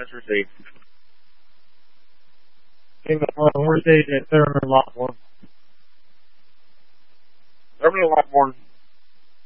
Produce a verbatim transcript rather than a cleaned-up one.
Status received. Kingdom one, received at Thurman Lockbourne. Thurman Lockbourne